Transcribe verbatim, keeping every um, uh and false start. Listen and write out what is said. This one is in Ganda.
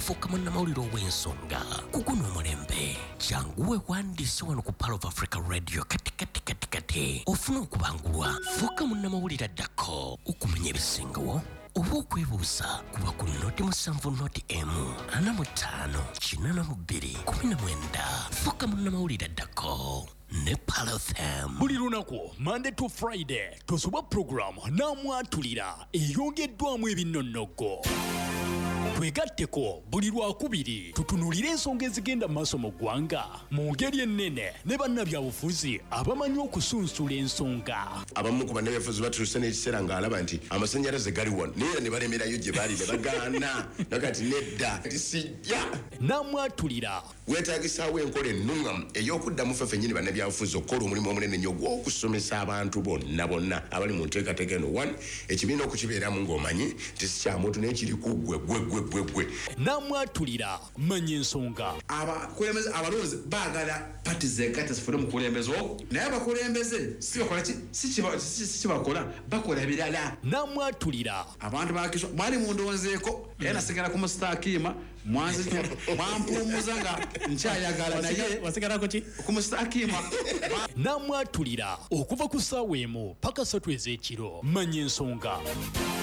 fuka munnamawulire ow'ensonga kuguno omulembe janguwe wandiise wano ku Pearl of Africa Radio kati kati kati kati ofuna okubangulwa fuka munnamawulire addako okumanya ebisingawo oba okwebuuza kuba ku noti musanvu noti emu ana mu ttaano kinana mu bbiri kumi na mwenda fuka munnamawulire addako ne Pearl F M. Buli lunaku Monday to Friday tosoba program namwatulira eyongeddwamu ebinnonogo. Twegatteko buli lwakubiri tutunulire ensonga ezigenda mu maaso mu ggwanga mu ngeri ennene ne bannabyabufuzi abamanyi okusunsula ensonga. Abamu ku bannabyabufuzi batuuse n'ekiseera ng'alaba nti amasannyalaze gali wano naye ne balemerayo gye baali ne bagaana nakati nedda tisijja. Namwatulira weetaagisaawo enkola ennungamu ey'okuddamu ffe ffennyini bannabyabufuzi okukola omulimu omunene nnyo gw'okusomesa abantu bonna bonna abali mu nteekateeka eno one ekibiina okukibeeramu ng'omanyi nti si kya muntu naye kiri ku ggwe ggwe ggwe ggwe ggwe. Namwatulira manya ensonga. Abakulembeze abalonzi baagala pati zeekati zifune mu kulembeze okwo naye abakulembeze si bakola ki si kibakola bakola birala. Namwatulira abantu bakiswa mwali mundonzeeko era nasigala ku musitaakiima mwanzi mwampumuza nga nkyayagala naye wasigarako ki ku musitaakiima. Namwatulira okuva ku ssaawa emu paka ssatu ez'ekiro manya ensonga.